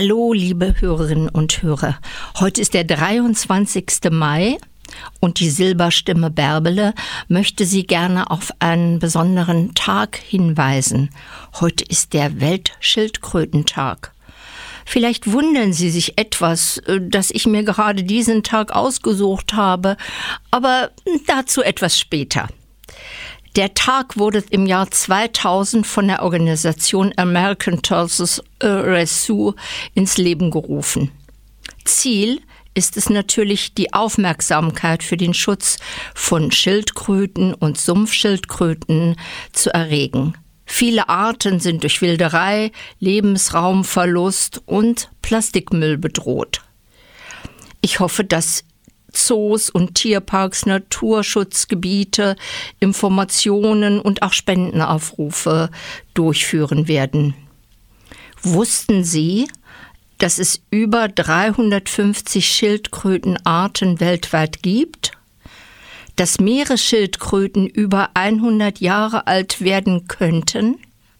Hallo, liebe Hörerinnen und Hörer. Heute ist der 23. Mai und die Silberstimme Bärbele möchte Sie gerne auf einen besonderen Tag hinweisen. Heute ist der Weltschildkrötentag. Vielleicht wundern Sie sich etwas, dass ich mir gerade diesen Tag ausgesucht habe, aber dazu etwas später. Der Tag wurde im Jahr 2000 von der Organisation American Tortoise Rescue ins Leben gerufen. Ziel ist es natürlich, die Aufmerksamkeit für den Schutz von Schildkröten und Sumpfschildkröten zu erregen. Viele Arten sind durch Wilderei, Lebensraumverlust und Plastikmüll bedroht. Ich hoffe, dass Zoos und Tierparks, Naturschutzgebiete, Informationen und auch Spendenaufrufe durchführen werden. Wussten Sie, dass es über 350 Schildkrötenarten weltweit gibt? Dass Meeresschildkröten über 100 Jahre alt werden könnten?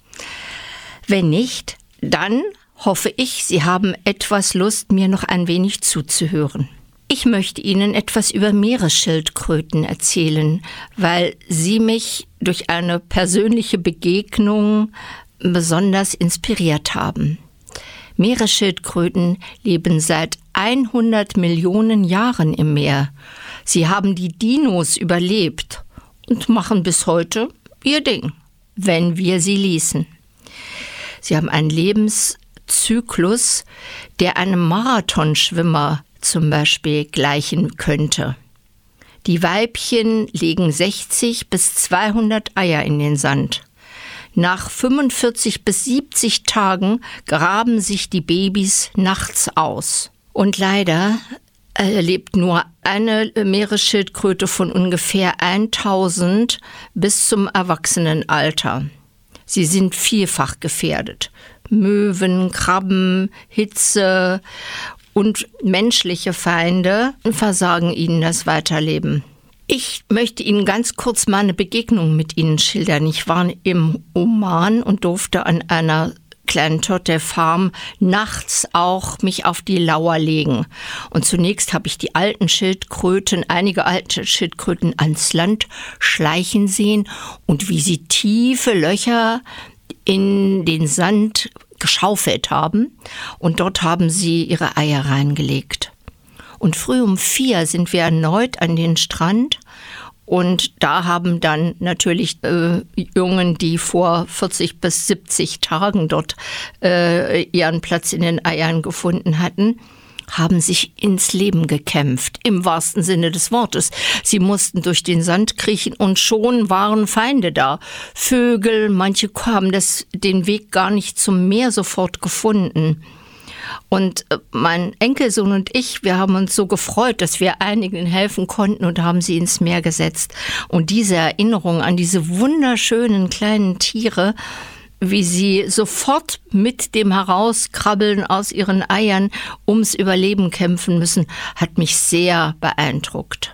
Wenn nicht, dann hoffe ich, Sie haben etwas Lust, mir noch ein wenig zuzuhören. Ich möchte Ihnen etwas über Meeresschildkröten erzählen, weil sie mich durch eine persönliche Begegnung besonders inspiriert haben. Meeresschildkröten leben seit 100 Millionen Jahren im Meer. Sie haben die Dinos überlebt und machen bis heute ihr Ding, wenn wir sie ließen. Sie haben einen Lebenszyklus, der einem Marathonschwimmer zum Beispiel gleichen könnte. Die Weibchen legen 60 bis 200 Eier in den Sand. Nach 45 bis 70 Tagen graben sich die Babys nachts aus. Und leider lebt nur eine Meeresschildkröte von ungefähr 1000 bis zum Erwachsenenalter. Sie sind vielfach gefährdet. Möwen, Krabben, Hitze und menschliche Feinde versagen ihnen das Weiterleben. Ich möchte Ihnen ganz kurz meine Begegnung mit Ihnen schildern. Ich war im Oman und durfte an einer kleinen Torte-Farm nachts auch mich auf die Lauer legen. Und zunächst habe ich die einige alte Schildkröten ans Land schleichen sehen und wie sie tiefe Löcher in den Sand geschaufelt haben und dort haben sie ihre Eier reingelegt. Und früh um 4 sind wir erneut an den Strand und da haben dann natürlich Jungen, die vor 40 bis 70 Tagen dort ihren Platz in den Eiern gefunden hatten, haben sich ins Leben gekämpft, im wahrsten Sinne des Wortes. Sie mussten durch den Sand kriechen und schon waren Feinde da. Vögel, manche haben den Weg gar nicht zum Meer sofort gefunden. Und mein Enkelsohn und ich, wir haben uns so gefreut, dass wir einigen helfen konnten und haben sie ins Meer gesetzt. Und diese Erinnerung an diese wunderschönen kleinen Tiere, wie sie sofort mit dem Herauskrabbeln aus ihren Eiern ums Überleben kämpfen müssen, hat mich sehr beeindruckt.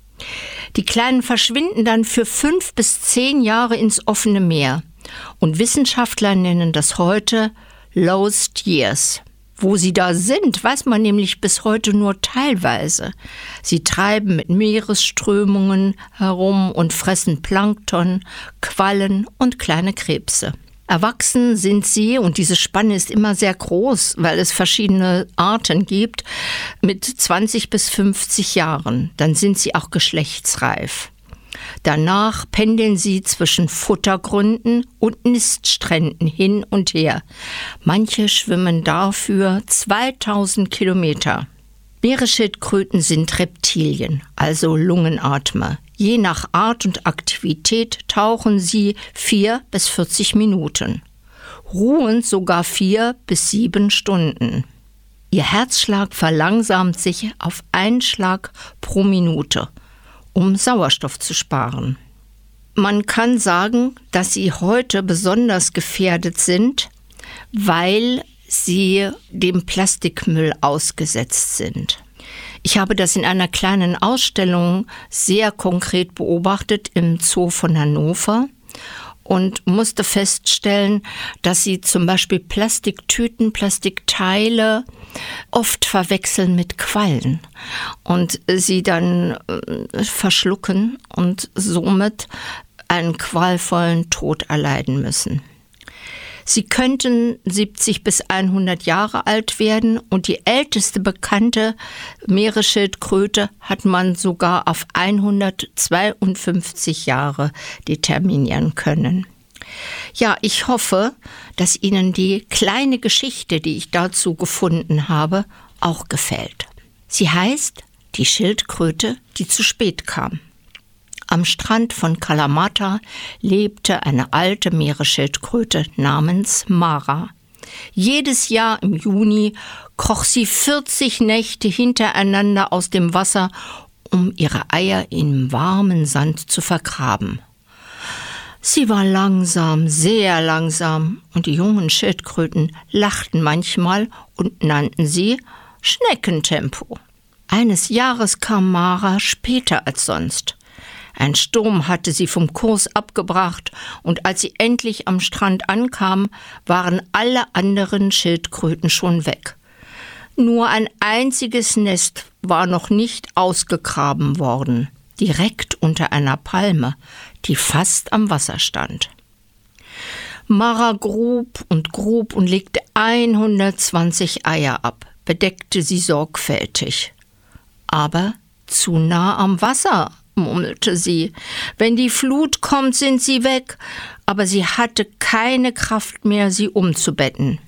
Die Kleinen verschwinden dann für 5 bis 10 Jahre ins offene Meer. Und Wissenschaftler nennen das heute Lost Years. Wo sie da sind, weiß man nämlich bis heute nur teilweise. Sie treiben mit Meeresströmungen herum und fressen Plankton, Quallen und kleine Krebse. Erwachsen sind sie, und diese Spanne ist immer sehr groß, weil es verschiedene Arten gibt, mit 20 bis 50 Jahren. Dann sind sie auch geschlechtsreif. Danach pendeln sie zwischen Futtergründen und Niststränden hin und her. Manche schwimmen dafür 2000 Kilometer. Meeresschildkröten sind Reptilien, also Lungenatmer. Je nach Art und Aktivität tauchen sie 4 bis 40 Minuten, ruhen sogar 4 bis 7 Stunden. Ihr Herzschlag verlangsamt sich auf einen Schlag pro Minute, um Sauerstoff zu sparen. Man kann sagen, dass sie heute besonders gefährdet sind, weil sie dem Plastikmüll ausgesetzt sind. Ich habe das in einer kleinen Ausstellung sehr konkret beobachtet im Zoo von Hannover. und musste feststellen, dass sie zum Beispiel Plastiktüten, Plastikteile oft verwechseln mit Quallen und sie dann verschlucken und somit einen qualvollen Tod erleiden müssen. Sie könnten 70 bis 100 Jahre alt werden und die älteste bekannte Meeresschildkröte hat man sogar auf 152 Jahre determinieren können. Ja, ich hoffe, dass Ihnen die kleine Geschichte, die ich dazu gefunden habe, auch gefällt. Sie heißt Die Schildkröte, die zu spät kam. Am Strand von Kalamata lebte eine alte Meeresschildkröte namens Mara. Jedes Jahr im Juni kroch sie 40 Nächte hintereinander aus dem Wasser, um ihre Eier im warmen Sand zu vergraben. Sie war langsam, sehr langsam, und die jungen Schildkröten lachten manchmal und nannten sie Schneckentempo. Eines Jahres kam Mara später als sonst. Ein Sturm hatte sie vom Kurs abgebracht, und als sie endlich am Strand ankam, waren alle anderen Schildkröten schon weg. Nur ein einziges Nest war noch nicht ausgegraben worden, direkt unter einer Palme, die fast am Wasser stand. Mara grub und legte 120 Eier ab, bedeckte sie sorgfältig. Aber zu nah am Wasser, murmelte sie. Wenn die Flut kommt, sind sie weg. Aber sie hatte keine Kraft mehr, sie umzubetten.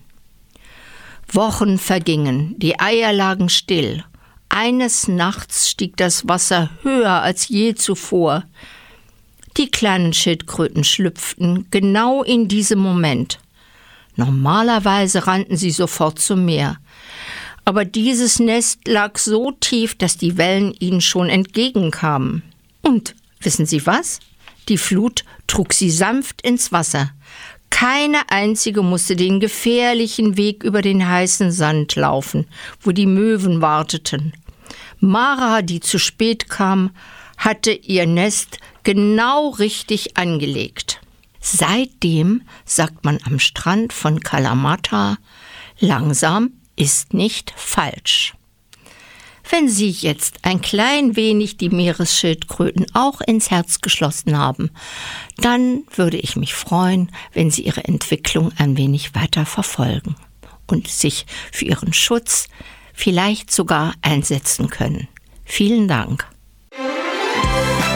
Wochen vergingen, die Eier lagen still. Eines Nachts stieg das Wasser höher als je zuvor. Die kleinen Schildkröten schlüpften genau in diesem Moment. Normalerweise rannten sie sofort zum Meer. Aber dieses Nest lag so tief, dass die Wellen ihnen schon entgegenkamen. Und wissen Sie was? Die Flut trug sie sanft ins Wasser. Keine einzige musste den gefährlichen Weg über den heißen Sand laufen, wo die Möwen warteten. Mara, die zu spät kam, hatte ihr Nest genau richtig angelegt. Seitdem sagt man am Strand von Kalamata, langsam ist nicht falsch. Wenn Sie jetzt ein klein wenig die Meeresschildkröten auch ins Herz geschlossen haben, dann würde ich mich freuen, wenn Sie ihre Entwicklung ein wenig weiter verfolgen und sich für ihren Schutz vielleicht sogar einsetzen können. Vielen Dank.